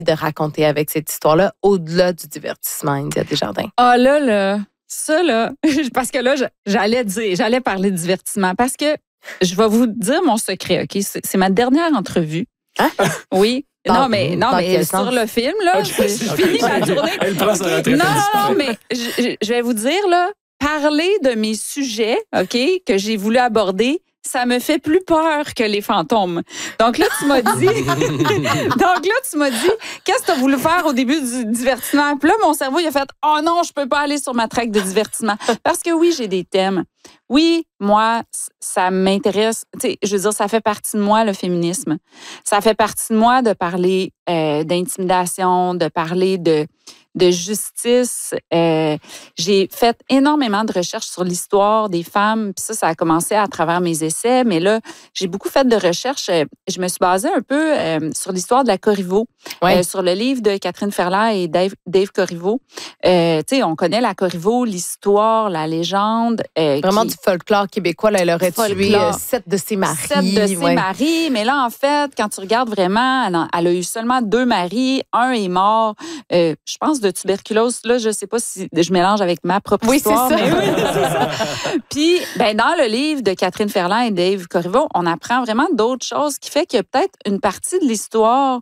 de raconter avec cette histoire-là, au-delà du divertissement, India Desjardins? Ah là, ça là, parce que là, j'allais parler de divertissement, parce que je vais vous dire mon secret, OK? C'est ma dernière entrevue. Hein? Oui. Non, mais quel sur sens? le film, là, je finis ma journée. Elle prend sa retraite. Non, mais je vais vous dire, là, parler de mes sujets, OK, que j'ai voulu aborder, ça me fait plus peur que les fantômes. Donc là, tu m'as dit, qu'est-ce que tu as voulu faire au début du divertissement? Puis là, mon cerveau, il a fait, oh non, je peux pas aller sur ma track de divertissement. Parce que oui, j'ai des thèmes. Oui, moi, ça m'intéresse. Tu sais, je veux dire, ça fait partie de moi, le féminisme. Ça fait partie de moi de parler d'intimidation, de parler de justice. J'ai fait énormément de recherches sur l'histoire des femmes. Puis ça a commencé à travers mes essais. Mais là, j'ai beaucoup fait de recherches. Je me suis basée un peu sur l'histoire de la Corriveau, sur le livre de Catherine Ferland et Dave Corriveau. Tu sais, on connaît la Corriveau, l'histoire, la légende. Vraiment du folklore québécois. Là, elle aurait tué 7 de ses maris. 7 de ses maris. Mais là, en fait, quand tu regardes vraiment, elle a eu seulement 2 maris. Un est mort, je pense, de tuberculose. Là, je ne sais pas si je mélange avec ma propre histoire. C'est ça. Mais oui, c'est ça. Puis, dans le livre de Catherine Ferland et Dave Corriveau, on apprend vraiment d'autres choses qui fait qu'il y a peut-être une partie de l'histoire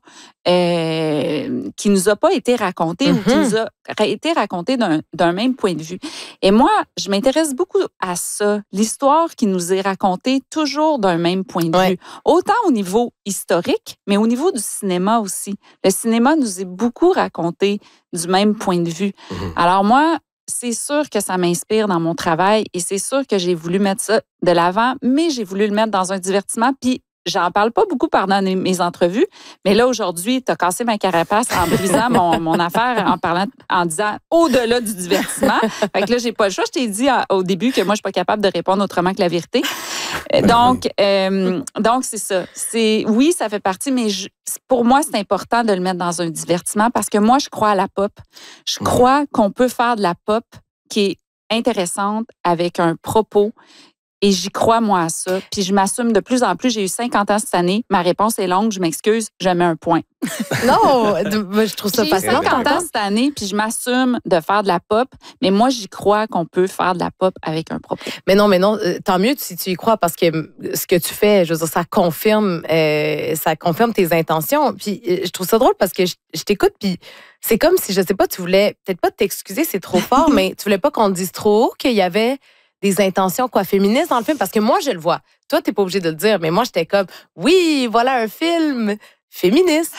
qui nous a pas été racontée ou qui nous a été racontée d'un même point de vue. Et moi, je m'intéresse beaucoup à ça, l'histoire qui nous est racontée toujours d'un même point de vue. Autant au niveau historique, mais au niveau du cinéma aussi. Le cinéma nous est beaucoup raconté du même point de vue. Alors moi, c'est sûr que ça m'inspire dans mon travail et c'est sûr que j'ai voulu mettre ça de l'avant, mais j'ai voulu le mettre dans un divertissement. Puis j'en parle pas beaucoup pendant mes entrevues, mais là, aujourd'hui, tu as cassé ma carapace en brisant mon affaire, en disant au-delà du divertissement. Fait que là, j'ai pas le choix. Je t'ai dit au début que moi, je suis pas capable de répondre autrement que la vérité. Donc, c'est ça. Oui, ça fait partie, mais pour moi, c'est important de le mettre dans un divertissement parce que moi, je crois à la pop. Je crois qu'on peut faire de la pop qui est intéressante avec un propos. Et j'y crois, moi, à ça. Puis je m'assume de plus en plus. J'ai eu 50 ans cette année. Ma réponse est longue. Je m'excuse. Je mets un point. Non, je trouve ça fascinant. J'ai eu 50 ans cette année, puis je m'assume de faire de la pop. Mais moi, j'y crois qu'on peut faire de la pop avec un propos. Mais non, tant mieux si tu y crois parce que ce que tu fais, je veux dire, ça confirme tes intentions. Puis je trouve ça drôle parce que je t'écoute, puis c'est comme si, je sais pas, tu voulais peut-être pas t'excuser, c'est trop fort, mais tu voulais pas qu'on dise trop haut qu'il y avait des intentions féministes dans le film, parce que moi, je le vois. Toi, t'es pas obligé de le dire, mais moi, j'étais comme, oui, voilà un film féministe.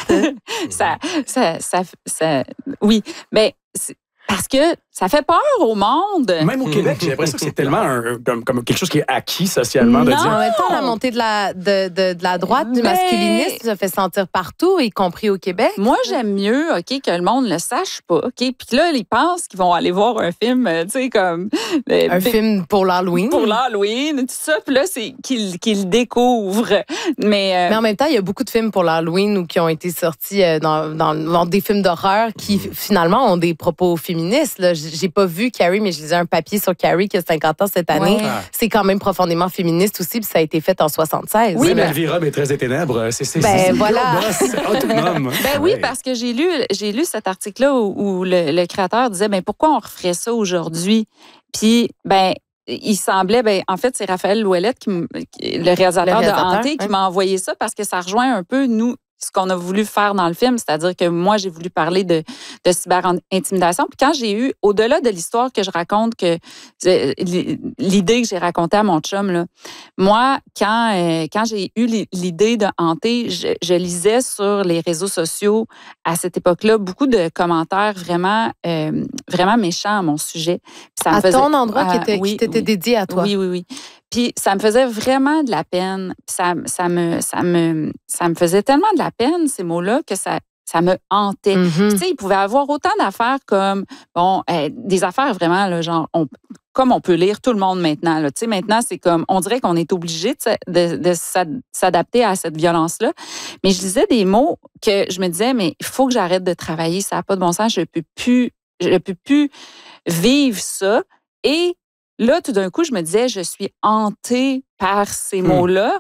Oui, mais parce que ça fait peur au monde. Même au Québec, j'ai l'impression que c'est tellement comme quelque chose qui est acquis socialement. De dire... En même temps, la montée de la droite, du masculinisme, ça fait sentir partout, y compris au Québec. Moi, j'aime mieux, OK, que le monde ne le sache pas, OK? Puis là, ils pensent qu'ils vont aller voir un film, tu sais, comme... un film pour l'Halloween. Pour l'Halloween, tout ça. Puis là, c'est qu'ils découvrent. Mais en même temps, il y a beaucoup de films pour l'Halloween ou qui ont été sortis dans des films d'horreur qui, finalement, ont des propos féministes. Là. J'ai pas vu Carrie, mais je lisais un papier sur Carrie qui a 50 ans cette année. Ouais. C'est quand même profondément féministe aussi, puis ça a été fait en 76. Oui, mais Elvira, maîtresse des ténèbres, c'est voilà. C'est autonome. Oui, parce que j'ai lu cet article-là où le créateur disait, pourquoi on referait ça aujourd'hui? Puis, il semblait, en fait, c'est Raphaël Louellette, le réalisateur de Hanté, qui m'a envoyé ça parce que ça rejoint un peu, nous, ce qu'on a voulu faire dans le film, c'est-à-dire que moi, j'ai voulu parler de cyber-intimidation. Puis quand j'ai eu, au-delà de l'histoire que je raconte, l'idée que j'ai racontée à mon chum, là, moi, quand j'ai eu l'idée de Hanté, je lisais sur les réseaux sociaux à cette époque-là beaucoup de commentaires vraiment, vraiment méchants à mon sujet. Puis ça ton endroit qui t'était dédié à toi. Oui. Puis ça me faisait vraiment de la peine. Puis ça me faisait tellement de la peine, ces mots-là, que ça me hantait. Puis, tu sais, il pouvait avoir autant d'affaires comme, des affaires vraiment, là, genre, comme on peut lire tout le monde maintenant. Là. Tu sais, maintenant, c'est comme, on dirait qu'on est obligé de s'adapter à cette violence-là. Mais je lisais des mots que je me disais, mais il faut que j'arrête de travailler, ça n'a pas de bon sens, je peux plus vivre ça. Et là, tout d'un coup, je me disais, je suis hantée par ces mots-là.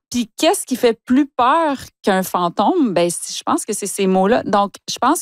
Puis qu'est-ce qui fait plus peur qu'un fantôme? Ben, je pense que c'est ces mots-là. Donc, je pense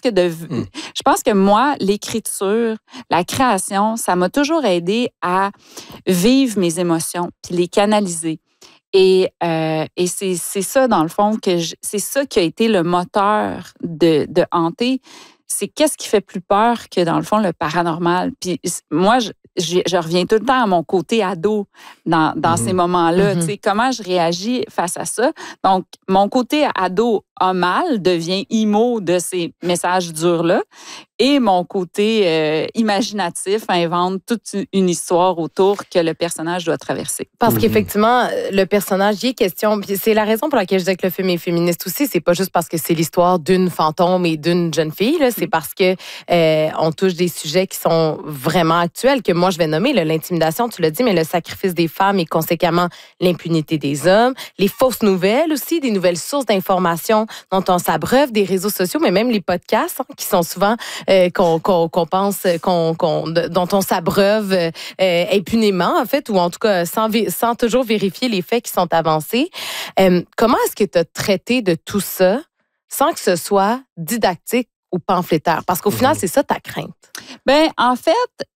que moi, l'écriture, la création, ça m'a toujours aidé à vivre mes émotions puis les canaliser. Et c'est ça, dans le fond, c'est ça qui a été le moteur de Hanté. C'est qu'est-ce qui fait plus peur que, dans le fond, le paranormal. Puis moi, je reviens tout le temps à mon côté ado dans ces moments-là. Tu sais, comment je réagis face à ça. Donc, mon côté ado a mal devient emo de ces messages durs-là. Et mon côté imaginatif invente toute une histoire autour que le personnage doit traverser. Parce qu'effectivement, le personnage, il est question. Puis c'est la raison pour laquelle je disais que le film est féministe aussi. C'est pas juste parce que c'est l'histoire d'une fantôme et d'une jeune fille. Là. C'est parce que on touche des sujets qui sont vraiment actuels, que moi je vais nommer l'intimidation, tu l'as dit, mais le sacrifice des femmes et conséquemment l'impunité des hommes, les fausses nouvelles aussi, des nouvelles sources d'informations dont on s'abreuve, des réseaux sociaux, mais même les podcasts qui sont souvent qu'on pense, dont on s'abreuve impunément, en fait, ou en tout cas sans toujours vérifier les faits qui sont avancés. Comment est-ce que tu as traité de tout ça sans que ce soit didactique ou pamphlétaire? Parce qu'au final, c'est ça ta crainte. Ben, en fait,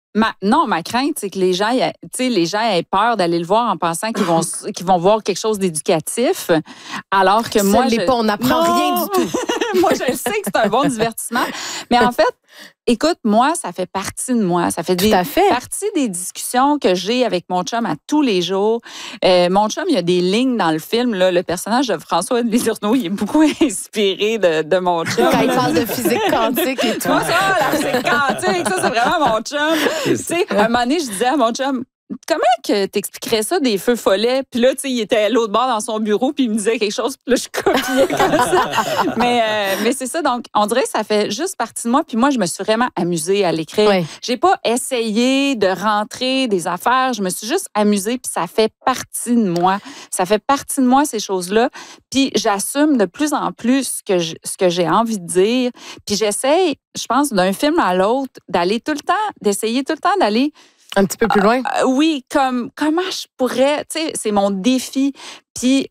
ma crainte, c'est que les gens aient peur d'aller le voir en pensant qu'ils vont voir quelque chose d'éducatif, alors que moi, on n'apprend rien du tout. Moi, je sais que c'est un bon divertissement. Mais en fait, écoute, moi, ça fait partie de moi. Ça fait partie des discussions que j'ai avec mon chum à tous les jours. Mon chum, il y a des lignes dans le film. Là, le personnage de François Delisurnaux, il est beaucoup inspiré de mon chum. Quand il parle de physique quantique et tout. Moi, ça, la physique quantique, ça, c'est vraiment mon chum. Tu sais, un moment donné, je disais à mon chum, comment que t'expliquerais ça des feux follets? Puis là, tu sais, il était à l'autre bord dans son bureau, puis il me disait quelque chose, puis là, je copiais comme ça. Mais c'est ça, donc, on dirait que ça fait juste partie de moi, puis moi, je me suis vraiment amusée à l'écrire. Ouais. J'ai pas essayé de rentrer des affaires, je me suis juste amusée, puis ça fait partie de moi. Ça fait partie de moi, ces choses-là. Puis j'assume de plus en plus ce que j'ai envie de dire. Puis j'essaye, je pense, d'un film à l'autre, d'essayer tout le temps d'aller un petit peu plus loin? Oui, comment je pourrais, tu sais, c'est mon défi. Puis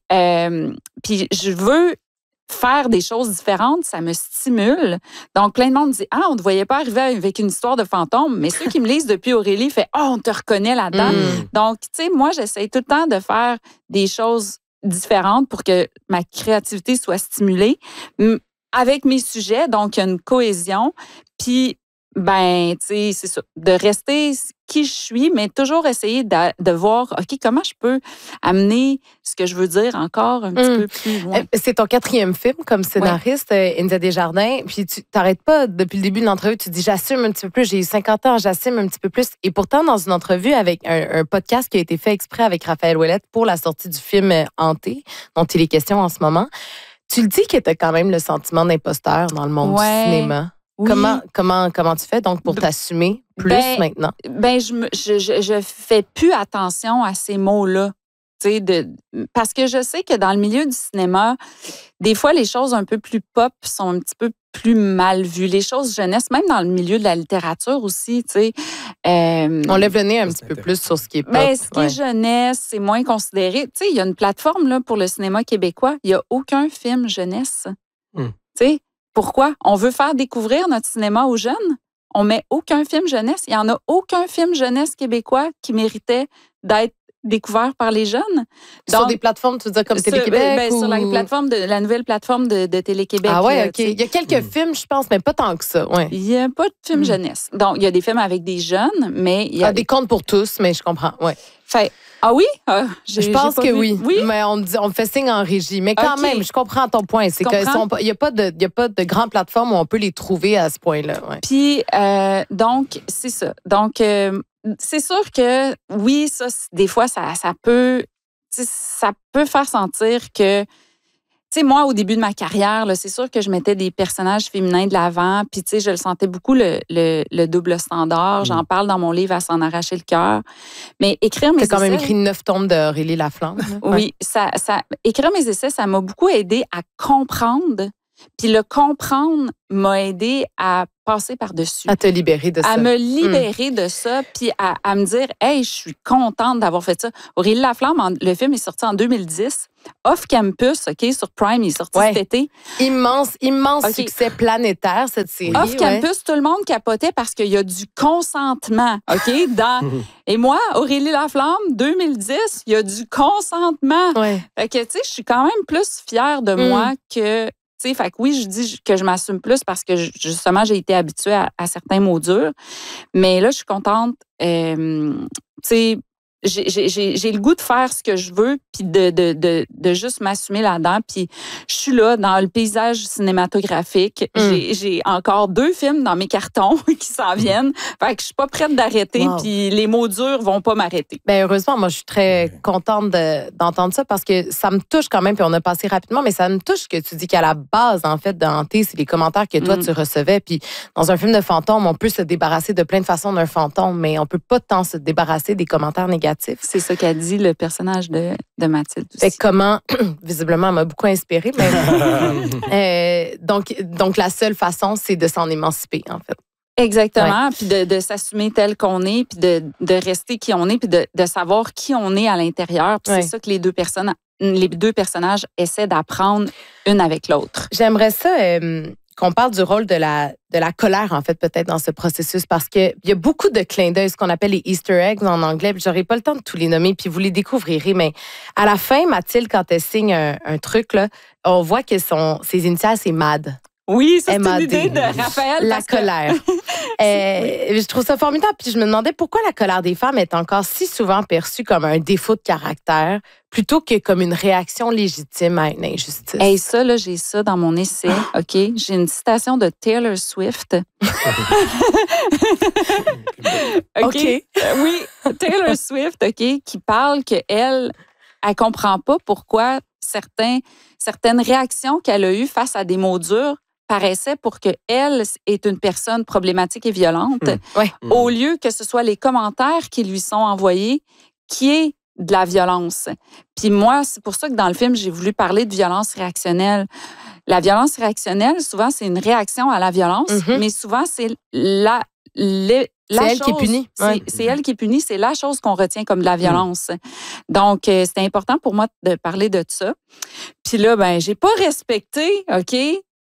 je veux faire des choses différentes, ça me stimule. Donc, plein de monde dit, on ne te voyait pas arriver avec une histoire de fantôme, mais ceux qui me lisent depuis Aurélie font, on te reconnaît là-dedans. Donc, tu sais, moi, j'essaie tout le temps de faire des choses différentes pour que ma créativité soit stimulée avec mes sujets. Donc, il y a une cohésion. Puis, ben, tu sais, c'est ça. De rester qui je suis, mais toujours essayer de voir, OK, comment je peux amener ce que je veux dire encore un petit peu plus loin. C'est ton 4e film comme scénariste, India Desjardins. Puis tu t'arrêtes pas depuis le début de l'entrevue. Tu dis, j'assume un petit peu plus. J'ai eu 50 ans, j'assume un petit peu plus. Et pourtant, dans une entrevue avec un podcast qui a été fait exprès avec Raphaël Ouellette pour la sortie du film Hanté, dont il est question en ce moment, tu le dis que tu as quand même le sentiment d'imposteur dans le monde du cinéma. Oui. Comment tu fais donc pour t'assumer plus maintenant? Ben, je fais plus attention à ces mots-là. Parce que je sais que dans le milieu du cinéma, des fois, les choses un peu plus pop sont un petit peu plus mal vues. Les choses jeunesse, même dans le milieu de la littérature aussi, tu sais. On lève le nez un petit peu plus sur ce qui est pop. Ben, ce qui est jeunesse, c'est moins considéré. Tu sais, il y a une plateforme là, pour le cinéma québécois. Il n'y a aucun film jeunesse. Tu sais, pourquoi? On veut faire découvrir notre cinéma aux jeunes. On met aucun film jeunesse. Il n'y en a aucun film jeunesse québécois qui méritait d'être découvert par les jeunes. Donc, sur des plateformes, tu veux dire comme Télé-Québec? Sur la nouvelle plateforme de Télé-Québec. Ah ouais, OK. Il y a quelques films, je pense, mais pas tant que ça. Ouais. Il n'y a pas de film jeunesse. Donc, il y a des films avec des jeunes, mais il y a... des contes pour tous, mais je comprends. Ouais. Oui? Je pense que oui. Mais on me fait signe en régie. Mais quand même, je comprends ton point. C'est qu'il n'y a pas de grandes plateformes où on peut les trouver à ce point-là. Ouais. Puis, donc, c'est ça. Donc, c'est sûr que, oui, ça, des fois, ça peut faire sentir que, tu sais, moi, au début de ma carrière, là, c'est sûr que je mettais des personnages féminins de l'avant, puis, tu sais, je le sentais beaucoup, le double standard. J'en parle dans mon livre « À s'en arracher le cœur ». Mais écrire mes essais... Tu as quand même écrit 9 tomes d'Aurélie Laflamme. Oui, écrire mes essais, ça m'a beaucoup aidé à comprendre. Puis le comprendre m'a aidé à passer par-dessus. À te libérer de ça. À me libérer de ça, puis à me dire, hey, je suis contente d'avoir fait ça. Aurélie Laflamme, le film est sorti en 2010. Off Campus, OK, sur Prime, il est sorti cet été. Immense succès planétaire, cette série. Off Campus, tout le monde capotait parce qu'il y a du consentement, OK? Et moi, Aurélie Laflamme, 2010, il y a du consentement. Fait que, tu sais, je suis quand même plus fière de moi que... Fait que oui, je dis que je m'assume plus parce que justement, j'ai été habituée à certains mots durs. Mais là, je suis contente. Tu sais, j'ai le goût de faire ce que je veux puis de juste m'assumer là-dedans. Puis je suis là dans le paysage cinématographique. J'ai encore 2 films dans mes cartons qui s'en viennent. Fait que je suis pas prête d'arrêter puis les mots durs vont pas m'arrêter. Bien, heureusement, moi, je suis très contente d'entendre ça parce que ça me touche quand même, puis on a passé rapidement, mais ça me touche que tu dis qu'à la base, en fait, de Hanté, c'est les commentaires que toi, tu recevais. Puis dans un film de fantôme, on peut se débarrasser de plein de façons d'un fantôme, mais on peut pas tant se débarrasser des commentaires négatifs. C'est ça qu'a dit le personnage de Mathilde aussi. Fait que comment, visiblement, elle m'a beaucoup inspirée. Mais, donc, la seule façon, c'est de s'en émanciper, en fait. Exactement, puis de s'assumer tel qu'on est, puis de rester qui on est, puis de savoir qui on est à l'intérieur. Puis c'est ça que les deux personnages essaient d'apprendre une avec l'autre. J'aimerais ça... qu'on parle du rôle de la colère, en fait, peut-être dans ce processus, parce qu'il y a beaucoup de clins d'œil, ce qu'on appelle les Easter eggs en anglais. J'aurais pas le temps de tous les nommer, puis vous les découvrirez. Mais à la fin, Mathilde, quand elle signe un truc, là, on voit que ses initiales, c'est MAD. Oui, ça, c'est une idée de Raphaël. La colère. Je trouve ça formidable. Puis je me demandais pourquoi la colère des femmes est encore si souvent perçue comme un défaut de caractère plutôt que comme une réaction légitime à une injustice. Et ça, là, j'ai ça dans mon essai, OK? J'ai une citation de Taylor Swift. OK? Oui, Taylor Swift, OK, qui parle qu'elle comprend pas pourquoi certaines réactions qu'elle a eues face à des mots durs paraissait pour qu'elle est une personne problématique et violente, au lieu que ce soit les commentaires qui lui sont envoyés qui est de la violence. Puis moi, c'est pour ça que dans le film, j'ai voulu parler de violence réactionnelle. La violence réactionnelle, souvent, c'est une réaction à la violence, mais souvent, c'est elle qui est punie. C'est elle qui est punie, c'est la chose qu'on retient comme de la violence. Donc, c'était important pour moi de parler de ça. Puis là, ben, j'ai pas respecté, OK,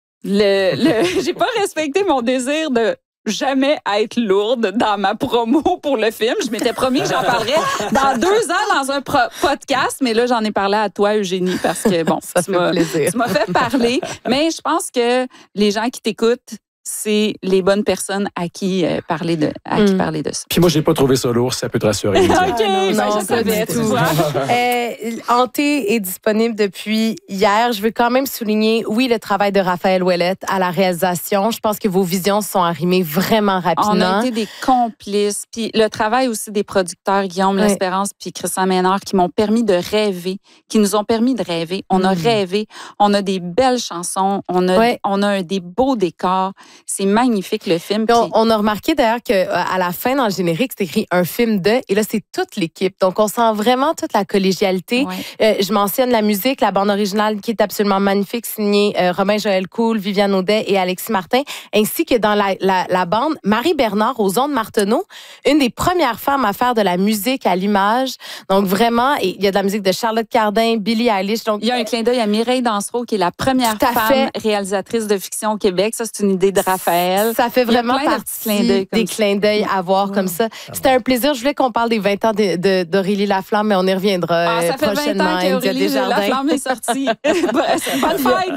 j'ai pas respecté mon désir de jamais être lourde dans ma promo pour le film. Je m'étais promis que j'en parlerais dans 2 ans dans un podcast, mais là, j'en ai parlé à toi, Eugénie, parce que, bon, tu m'as fait parler. Mais je pense que les gens qui t'écoutent, c'est les bonnes personnes à qui parler de ça. Puis moi, j'ai pas trouvé ça lourd, ça peut te rassurer. OK, non, je savais, tu vois. Hanté est disponible depuis hier. Je veux quand même souligner, oui, le travail de Raphaël Ouellette à la réalisation. Je pense que vos visions sont arrimées vraiment rapidement. On a été des complices. Puis le travail aussi des producteurs, Guillaume L'Espérance puis Christian Ménard, qui m'ont permis de rêver, qui nous ont permis de rêver. On a rêvé. On a des belles chansons. On a des beaux décors. C'est magnifique, le film. Puis on a remarqué d'ailleurs qu'à la fin, dans le générique, c'est écrit un film de, et là, c'est toute l'équipe. Donc, on sent vraiment toute la collégialité. Je mentionne la musique, la bande originale qui est absolument magnifique, signée Robin Joël Cool, Viviane Audet et Alexis Martin, ainsi que dans la bande, Marie Bernard aux ondes Marteneau, une des premières femmes à faire de la musique à l'image. Donc, vraiment, il y a de la musique de Charlotte Cardin, Billie Eilish. Donc, il y a un clin d'œil à Mireille Dansereau, qui est la première femme réalisatrice de fiction au Québec. Ça, c'est une idée de Raphaël. Ça fait vraiment partie des clins d'œil à voir comme ça. C'était un plaisir. Je voulais qu'on parle des 20 ans d'Aurélie Laflamme, mais on y reviendra prochainement. Ça fait 20 ans qu'Aurélie Laflamme est sortie. Bonne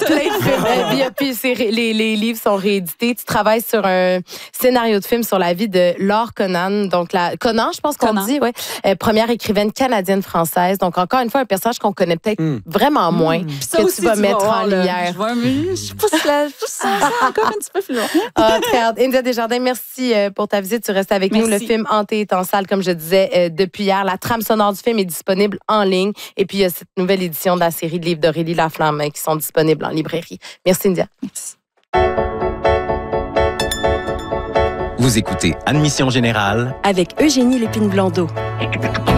fête! Puis les livres sont réédités. Tu travailles sur un scénario de film sur la vie de Laure Conan. Donc, Conan, je pense qu'on dit, première écrivaine canadienne-française. Donc, encore une fois, un personnage qu'on connaît peut-être vraiment moins, que tu vas mettre en lumière. Je pousse ça encore un petit peu plus loin. Très hâte. India Desjardins, merci pour ta visite. Tu restes avec nous. Le film Hanté est en salle, comme je disais, depuis hier. La trame sonore du film est disponible en ligne. Et puis, il y a cette nouvelle édition de la série de livres d'Aurélie Laflamme qui sont disponibles en librairie. Merci, India. Merci. Vous écoutez Admission Générale avec Eugénie Lépine-Blondeau.